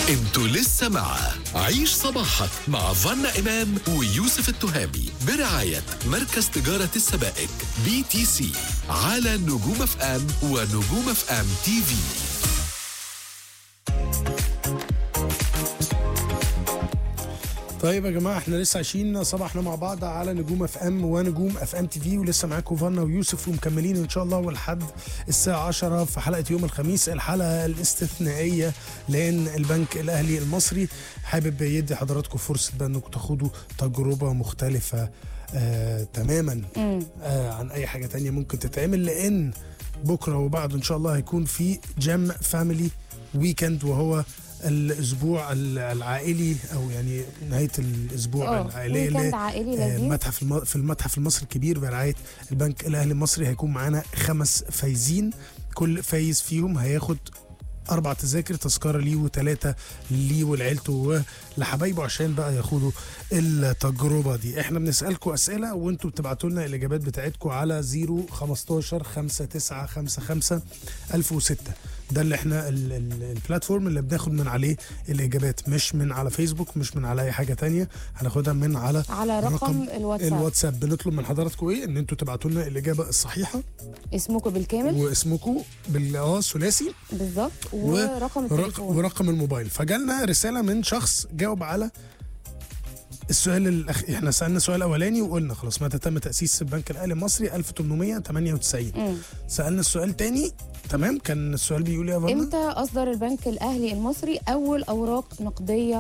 انتوا لسه مع عيش صباحك مع فانا إمام ويوسف التهامي برعاية مركز تجارة السبائك BTC على نجوم اف ام ونجوم اف ام تي في. طيب يا جماعه احنا لسه عايشين صباحنا مع بعض على نجوم اف ام ونجوم اف ام تي في، ولسه معاكم فانا ويوسف ومكملين ان شاء الله ولحد الساعه 10 في حلقه يوم الخميس، الحلقه الاستثنائيه لان البنك الاهلي المصري حابب يدي حضراتكم فرصه بقى انكم تاخدوا تجربه مختلفه تماما عن اي حاجه تانية ممكن تتعمل، لان بكره وبعده ان شاء الله هيكون في جيم فاميلي ويكند، وهو الاسبوع العائلي او يعني نهايه الاسبوع العائليه في المتحف المصري الكبير برعايه البنك الاهلي المصري. هيكون معانا 5 فايزين، كل فايز فيهم هياخد 4 تذاكر، تذكره ليه و3 ليه ولعيلته ولحبايبه عشان بقى ياخدوا التجربه دي. احنا بنسالكم اسئله وانتم بتبعتوا لنا الاجابات بتاعتكم على 015 5955 1006. ده اللي احنا البلاتفورم اللي بناخد من عليه الاجابات، مش من على فيسبوك، مش من على اي حاجه تانية، هناخدها من على رقم الواتساب. بنطلب من حضراتكم ايه؟ ان انتوا تبعتوا لنا الاجابه الصحيحه، اسمكم بالكامل واسمكم ثلاثي بالظبط، ورقم التليفون ورقم الموبايل. فجالنا رساله من شخص جاوب على السؤال احنا سالنا السؤال الاولاني وقلنا خلاص متى تم تاسيس البنك الاهلي المصري؟ 1898. سالنا السؤال تاني، تمام، كان السؤال بيقول يا فندم امتى اصدر البنك الاهلي المصري اول اوراق نقديه